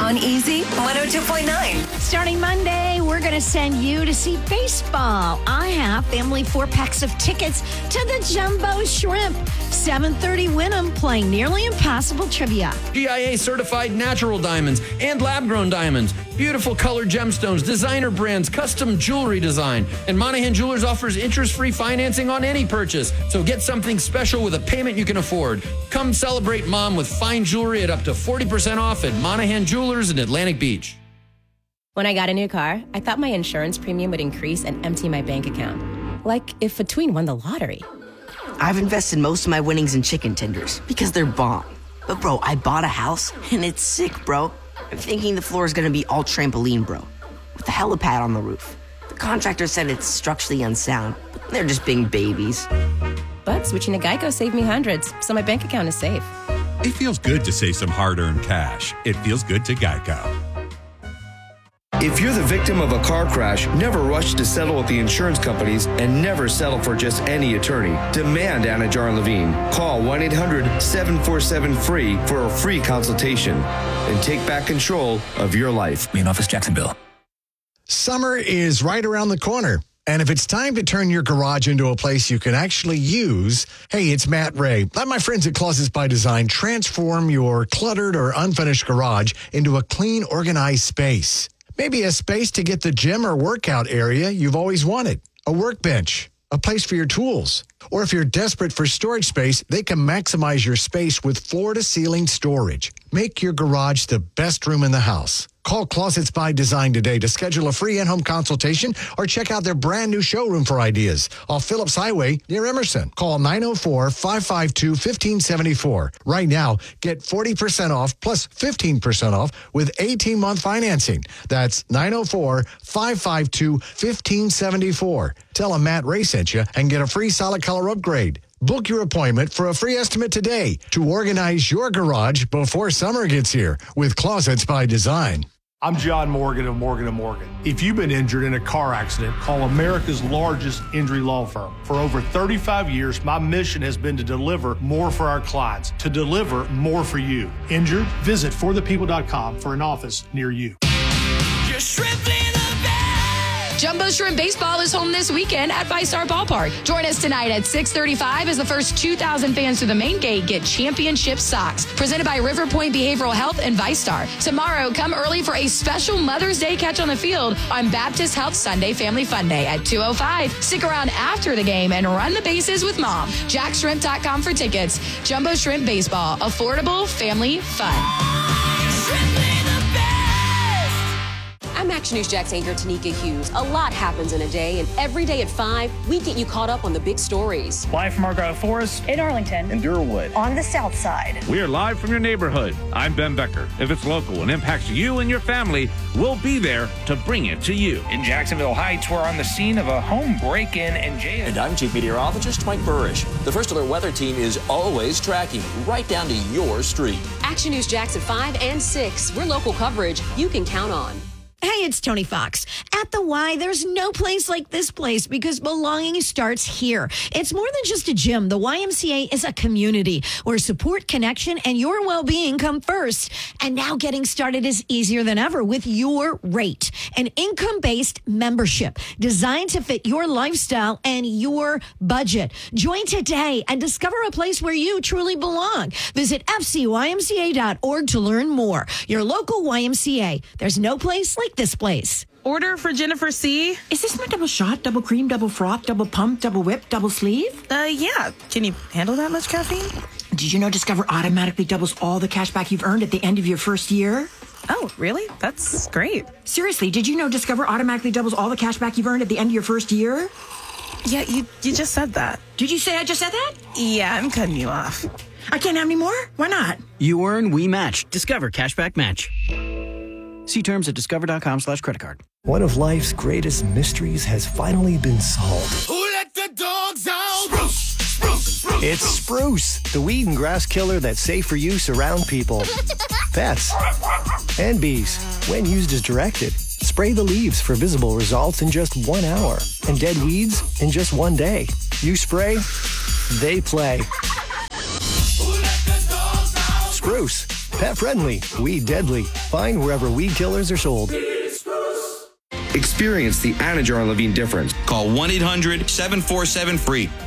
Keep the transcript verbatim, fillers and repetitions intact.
on Easy one oh two point nine. Starting Monday, we're going to send you to see baseball. I have family four packs of tickets to the Jumbo Shrimp. seven thirty Wynnum playing Nearly Impossible Trivia. G I A certified natural diamonds and lab-grown diamonds. Beautiful colored gemstones, designer brands, custom jewelry design. And Monahan Jewelers offers interest-free financing on any purchase. So get something special with a payment you can afford. Come celebrate Mom with fine jewelry at up to forty percent off at Monahan Jewelers in Atlantic Beach. When I got a new car, I thought my insurance premium would increase and empty my bank account. Like if Between won the lottery. I've invested most of my winnings in chicken tenders because they're bomb. But bro, I bought a house and it's sick, bro. I'm thinking the floor is gonna be all trampoline, bro, with a helipad on the roof. The contractor said it's structurally unsound, but they're just being babies. But switching to Geico saved me hundreds, so my bank account is safe. It feels good to save some hard-earned cash. It feels good to Geico. If you're the victim of a car crash, never rush to settle with the insurance companies and never settle for just any attorney. Demand Anajar Levine. Call one eight hundred seven four seven free for a free consultation and take back control of your life. Main office, Jacksonville. Summer is right around the corner. And if it's time to turn your garage into a place you can actually use, hey, it's Matt Ray. Let my friends at Closets by Design transform your cluttered or unfinished garage into a clean, organized space. Maybe a space to get the gym or workout area you've always wanted, a workbench, a place for your tools. Or if you're desperate for storage space, they can maximize your space with floor-to-ceiling storage. Make your garage the best room in the house. Call Closets by Design today to schedule a free in-home consultation or check out their brand new showroom for ideas off Phillips Highway near Emerson. Call nine oh four, five five two, one five seven four. Right now, get forty percent off plus fifteen percent off with eighteen-month financing. That's nine oh four, five five two, one five seven four. Tell them Matt Ray sent you and get a free solid color upgrade. Book your appointment for a free estimate today to organize your garage before summer gets here with Closets by Design. I'm John Morgan of Morgan and Morgan. If you've been injured in a car accident, call America's largest injury law firm. For over thirty-five years, my mission has been to deliver more for our clients, to deliver more for you. Injured? Visit for the people dot com for an office near you. You're Jumbo Shrimp Baseball is home this weekend at VyStar Ballpark. Join us tonight at six thirty-five as the first two thousand fans through the main gate get championship socks. Presented by River Point Behavioral Health and VyStar. Tomorrow, come early for a special Mother's Day catch on the field on Baptist Health Sunday Family Fun Day at two oh five. Stick around after the game and run the bases with Mom. jack shrimp dot com for tickets. Jumbo Shrimp Baseball. Affordable family fun. I'm Action News Jack's anchor, Tanika Hughes. A lot happens in a day, and every day at five, we get you caught up on the big stories. Live from Argyle Forest, in Arlington, in Durwood, on the South Side. We are live from your neighborhood. I'm Ben Becker. If it's local and impacts you and your family, we'll be there to bring it to you. In Jacksonville Heights, we're on the scene of a home break-in and jail. And I'm Chief Meteorologist Mike Burrish. The First Alert Weather Team is always tracking right down to your street. Action News Jax at five and six. We're local coverage you can count on. Hey, it's Tony Fox. At the Y, there's no place like this place because belonging starts here. It's more than just a gym. The Y M C A is a community where support, connection, and your well-being come first. And now getting started is easier than ever with Your Rate, an income-based membership designed to fit your lifestyle and your budget. Join today and discover a place where you truly belong. Visit f c y m c a dot org to learn more. Your local Y M C A. There's no place like this place. Order for Jennifer C. Is this my double shot, double cream, double froth, double pump, double whip, double sleeve? Uh, yeah. Can you handle that much caffeine? Did you know Discover automatically doubles all the cash back you've earned at the end of your first year? Oh, really? That's great. Seriously, did you know Discover automatically doubles all the cash back you've earned at the end of your first year? Yeah, you, you just said that. Did you say I just said that? Yeah, I'm cutting you off. I can't have any more? Why not? You earn, we match. Discover Cashback Match. See terms at discover.com slash credit card. One of life's greatest mysteries has finally been solved. Who let the dogs out? Spruce, spruce, spruce. It's Spruce, the weed and grass killer that's safe for use around people, pets, and bees. When used as directed, spray the leaves for visible results in just one hour and dead weeds in just one day. You spray, they play. Spruce, Pet friendly, weed deadly. Find wherever weed killers are sold. Experience the Anajar and Levine difference. Call one eight hundred seven four seven free.